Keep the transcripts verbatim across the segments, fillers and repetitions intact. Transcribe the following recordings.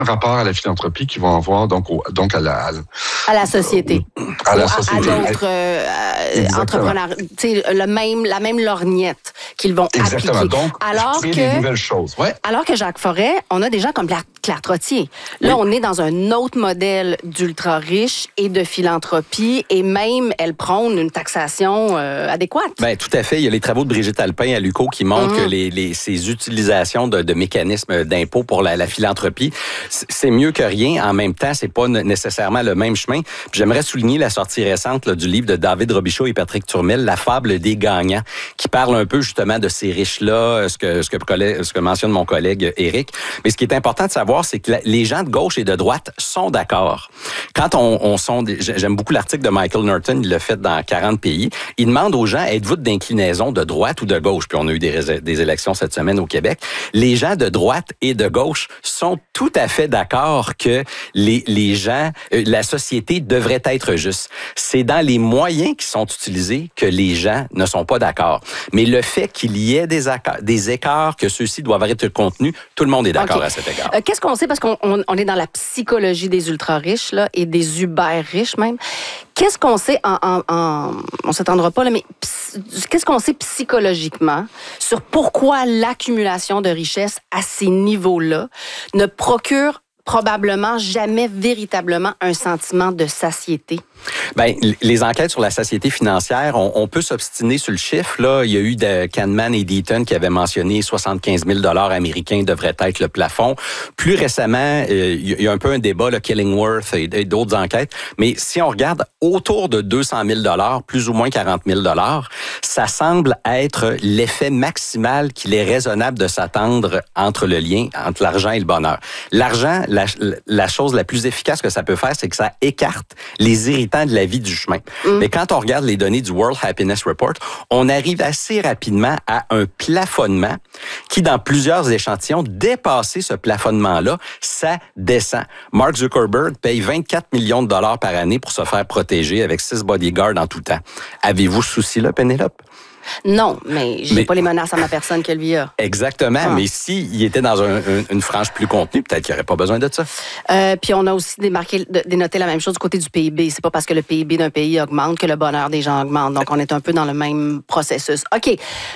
rapport à la philanthropie qu'ils vont avoir donc, au, donc à la... À, à la société. À la société. À, à d'autres euh, entrepreneurs. Tu sais, le même, la même lorgnette qu'ils vont Exactement. appliquer. Donc, alors créer que, des nouvelles choses. Ouais. Alors que Jacques Forêt, on a des gens comme Claire Trottier. Là, oui. on est dans un autre modèle d'ultra-riche et de philanthropie, et même, elle prône une taxation euh, adéquate. Bien, tout à fait. Il y a les travaux de Brigitte Alpin à l'U Q O qui montrent mmh. que les, les, ces utilisations de, de mécanismes d'impôt pour la, la philanthropie, c'est mieux que rien. En même temps, c'est pas nécessairement le même chemin. Puis j'aimerais souligner la sortie récente là, du livre de David Robichaud et Patrick Turmel, La fable des gagnants, qui parle un peu justement de ces riches-là, ce que, ce que, ce que mentionne mon collègue Éric. Mais ce qui est important de savoir, c'est que la, les gens de gauche et de droite sont d'accord. Quand on, on sont... J'aime beaucoup l'article de Michael Norton, il l'a fait dans quarante pays. Il demande aux gens, êtes-vous d'inclinaison de droite ou de gauche? Puis on a eu des, des élections cette semaine au Québec. Les gens de droite et de gauche sont tout à fait d'accord que les, les gens, euh, la société devrait être juste. C'est dans les moyens qui sont utilisés que les gens ne sont pas d'accord. Mais le fait qu'il y ait des, accords, des écarts, que ceux-ci doivent être contenus, tout le monde est d'accord okay. à cet égard. Euh, qu'est-ce qu'on sait? Parce qu'on on, on est dans la psychologie des ultra-riches là, et des uber-riches même. Qu'est-ce qu'on sait en... en, en on ne s'attendra pas, là, mais qu'est-ce qu'on sait psychologiquement sur pourquoi l'accumulation de richesses à ces niveaux-là ne procure probablement jamais véritablement un sentiment de satiété? Bien, les enquêtes sur la satiété financière, on, on peut s'obstiner sur le chiffre. Là, il y a eu de Kahneman et Deaton qui avaient mentionné soixante-quinze mille dollars américains devrait être le plafond. Plus récemment, euh, il y a un peu un débat, là, Killingworth et, et d'autres enquêtes. Mais si on regarde autour de deux cent mille dollars, plus ou moins quarante mille dollars, ça semble être l'effet maximal qu'il est raisonnable de s'attendre entre le lien entre l'argent et le bonheur. L'argent, la, la chose la plus efficace que ça peut faire, c'est que ça écarte les irritants de la vie du chemin. Mm. Mais quand on regarde les données du World Happiness Report, on arrive assez rapidement à un plafonnement qui, dans plusieurs échantillons, dépasser ce plafonnement-là, ça descend. Mark Zuckerberg paye vingt-quatre millions de dollars par année pour se faire protéger avec six bodyguards en tout temps. Avez-vous ce souci-là, Pénélope? Non, mais j'ai mais, pas les menaces à ma personne que lui a. Exactement, ah. mais s'il était dans un, un, une frange plus contenue, peut-être qu'il n'y aurait pas besoin de ça. Euh, puis on a aussi démarqué, dénoté la même chose du côté du P I B. C'est pas parce que le P I B d'un pays augmente que le bonheur des gens augmente. Donc on est un peu dans le même processus. OK.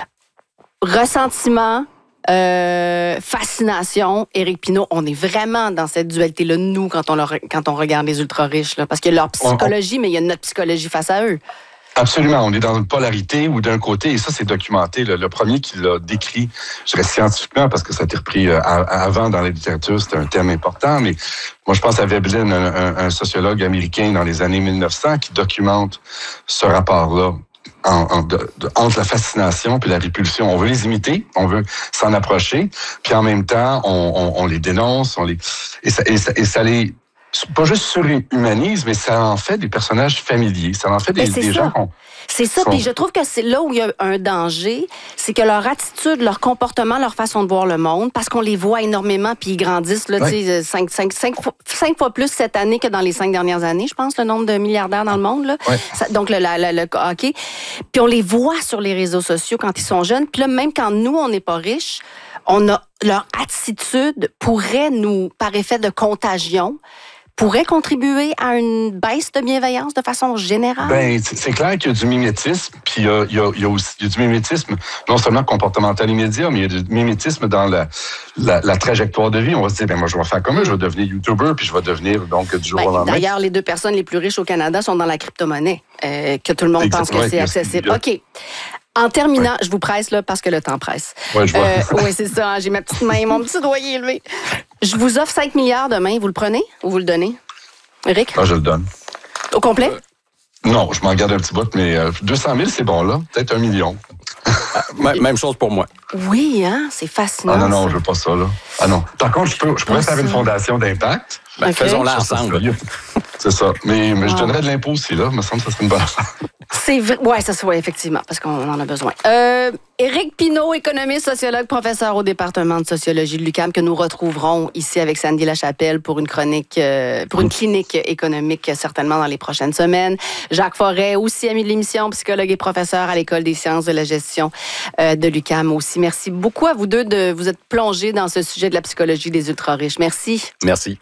Ressentiment, euh, fascination. Éric Pinault, on est vraiment dans cette dualité-là, nous, quand on, leur, quand on regarde les ultra-riches. Là, parce qu'il y a leur psychologie, on, on... mais il y a notre psychologie face à eux. Absolument. On est dans une polarité où d'un côté, et ça c'est documenté, le, le premier qui l'a décrit, je dirais scientifiquement, parce que ça a été repris euh, avant dans la littérature, c'était un terme important, mais moi je pense à Veblen, un, un, un sociologue américain dans les années mille neuf cents, qui documente ce rapport-là. En, en, de, de, entre la fascination puis la répulsion. On veut les imiter, on veut s'en approcher, puis en même temps, on, on, on les dénonce, on les et ça, et ça, et ça les... pas juste surhumanise, mais ça en fait des personnages familiers. Ça en fait des, des gens qu'on... C'est ça, puis je trouve que c'est là où il y a un danger, c'est que leur attitude, leur comportement, leur façon de voir le monde, parce qu'on les voit énormément, puis ils grandissent là, ouais. tu sais, cinq, cinq, cinq, cinq fois plus cette année que dans les cinq dernières années, je pense, le nombre de milliardaires dans le monde. Là. Ouais. Ça, donc, le, le, le, le hockey. Puis on les voit sur les réseaux sociaux quand ils sont jeunes, puis là, même quand nous, on n'est pas riches, on a leur attitude pourrait nous, par effet de contagion, pourrait contribuer à une baisse de bienveillance de façon générale? Ben, c'est clair qu'il y a du mimétisme, puis il y a, il y a, il y a aussi il y a du mimétisme, non seulement comportemental immédiat, mais il y a du mimétisme dans la, la, la trajectoire de vie. On va se dire, ben moi, je vais faire comme eux, je vais devenir YouTuber, puis je vais devenir, donc, du jour ben, au lendemain. D'ailleurs, les deux personnes les plus riches au Canada sont dans la crypto-monnaie, euh, que tout le monde Exactement, pense que c'est accessible. OK. En terminant, ouais. je vous presse là parce que le temps presse. Oui, je vois. Euh, oui, c'est ça. J'ai ma petite main, mon petit doigt élevé. Je vous offre cinq milliards demain. Vous le prenez ou vous le donnez? Eric? Ah, je le donne. Au complet? Euh, non, je m'en garde un petit bout, mais euh, deux cent mille, c'est bon, là. Peut-être un million. Même chose pour moi. Oui, hein? C'est fascinant. Ah non, non, ça. Je veux pas ça, là. Ah non. Par contre, je, peux, je pourrais faire une fondation d'impact. Ben, okay. Faisons-la ensemble. C'est ça. Mais, mais je donnerais de l'impôt aussi, là. Il me semble que ça serait une bonne affaire. C'est vrai. Oui, ça se voit, effectivement, parce qu'on en a besoin. Euh, Éric Pinault, économiste, sociologue, professeur au département de sociologie de l'U Q A M, que nous retrouverons ici avec Sandy Lachapelle pour une chronique, euh, pour une clinique économique, certainement dans les prochaines semaines. Jacques Forêt, aussi ami de l'émission, psychologue et professeur à l'École des sciences de la gestion euh, de l'U Q A M aussi. Merci beaucoup à vous deux de vous être plongés dans ce sujet de la psychologie des ultra-riches. Merci. Merci.